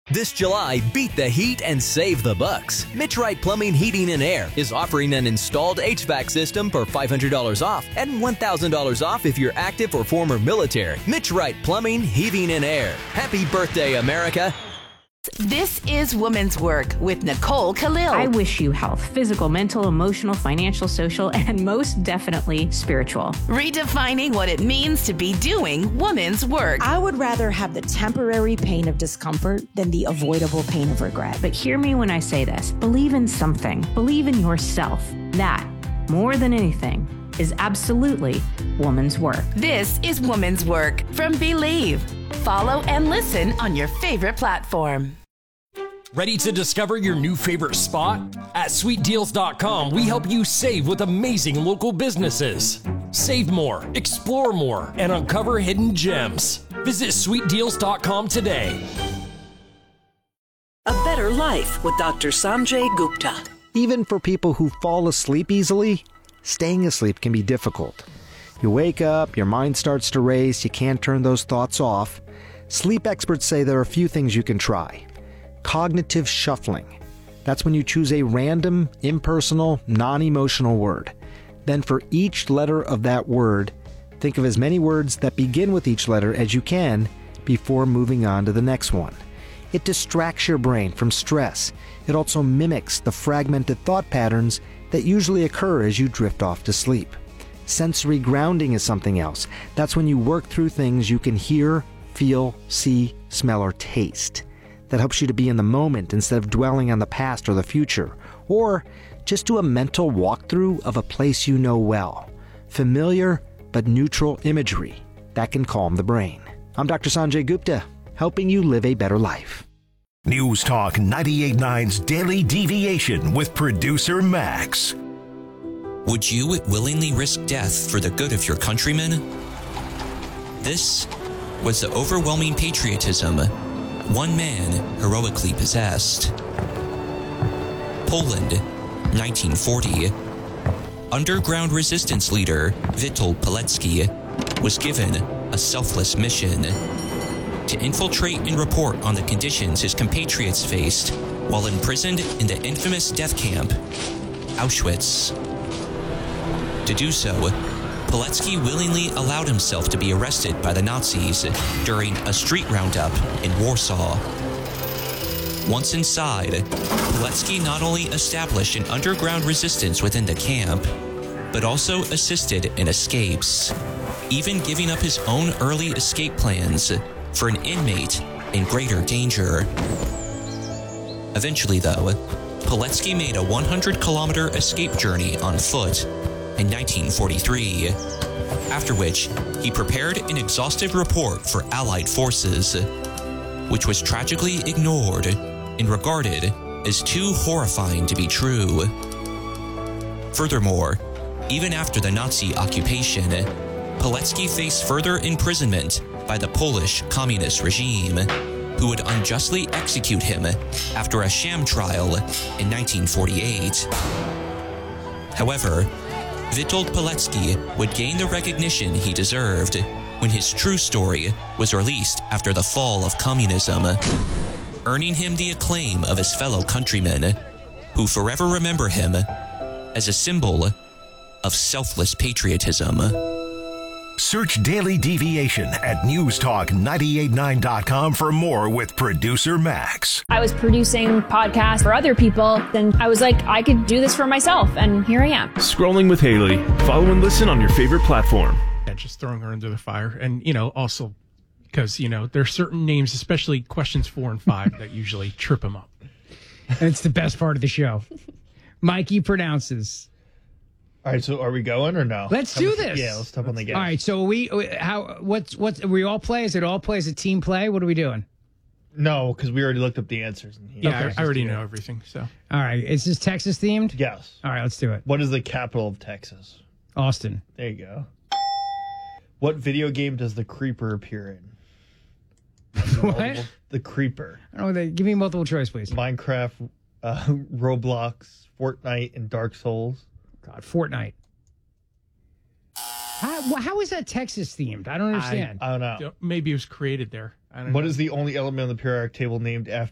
This July, beat the heat and save the bucks. Mitch Wright Plumbing, Heating, and Air is offering an installed HVAC system for $500 off and $1,000 off if you're active or former military. Mitch Wright Plumbing, Heating, and Air. Happy birthday, America. This is Women's Work with Nicole Khalil. I wish you health, physical, mental, emotional, financial, social, and most definitely spiritual. Redefining what it means to be doing women's work. I would rather have the temporary pain of discomfort than the avoidable pain of regret. But hear me when I say this. Believe in something. Believe in yourself. That, more than anything, is absolutely woman's work. This is Women's Work from Believe. Follow and listen on your favorite platform. Ready to discover your new favorite spot? At sweetdeals.com, we help you save with amazing local businesses. Save more, explore more, and uncover hidden gems. Visit sweetdeals.com today. A Better Life with Dr. Sanjay Gupta. Even for people who fall asleep easily, staying asleep can be difficult. You wake up, your mind starts to race, you can't turn those thoughts off. Sleep experts say there are a few things you can try. Cognitive shuffling. That's when you choose a random, impersonal, non-emotional word. Then for each letter of that word, think of as many words that begin with each letter as you can before moving on to the next one. It distracts your brain from stress. It also mimics the fragmented thought patterns that usually occur as you drift off to sleep. Sensory grounding is something else. That's when you work through things you can hear, feel, see, smell, or taste. That helps you to be in the moment instead of dwelling on the past or the future. Or just do a mental walkthrough of a place you know well. Familiar but neutral imagery. That can calm the brain. I'm Dr. Sanjay Gupta, helping you live a better life. News Talk 98.9's Daily Deviation with producer Max. Would you willingly risk death for the good of your countrymen? This was the overwhelming patriotism one man heroically possessed. Poland, 1940. Underground resistance leader Witold Pilecki was given a selfless mission to infiltrate and report on the conditions his compatriots faced while imprisoned in the infamous death camp, Auschwitz. To do so, Pilecki willingly allowed himself to be arrested by the Nazis during a street roundup in Warsaw. Once inside, Pilecki not only established an underground resistance within the camp, but also assisted in escapes, even giving up his own early escape plans for an inmate in greater danger. Eventually, though, Pilecki made a 100-kilometer escape journey on foot in 1943, after which he prepared an exhaustive report for Allied forces, which was tragically ignored and regarded as too horrifying to be true. Furthermore, even after the Nazi occupation, Pilecki faced further imprisonment by the Polish communist regime, who would unjustly execute him after a sham trial in 1948. However, Witold Pilecki would gain the recognition he deserved when his true story was released after the fall of communism, earning him the acclaim of his fellow countrymen, who forever remember him as a symbol of selfless patriotism. Search Daily Deviation at newstalk989.com for more with producer Max. I was producing podcasts for other people, and I was like, I could do this for myself, and here I am. Scrolling with Haley. Follow and listen on your favorite platform. Yeah, just throwing her into the fire. And, also because, there's certain names, especially questions 4 and 5, that usually trip them up. And it's the best part of the show. Mikey pronounces. All right, so are we going or no? Let's do this. Yeah, let's step on the gas. All right, so we all play? Is it all play as a team play? What are we doing? No, because we already looked up the answers. Yeah, I already know everything. So, all right, is this Texas themed? Yes. All right, let's do it. What is the capital of Texas? Austin. There you go. What video game does the Creeper appear in? What? The Creeper. I don't know. Give me multiple choice, please. Minecraft, Roblox, Fortnite, and Dark Souls. God, Fortnite. How is that Texas themed? I don't understand. I don't know. Maybe it was created there. I don't know. What is the only element on the periodic table named after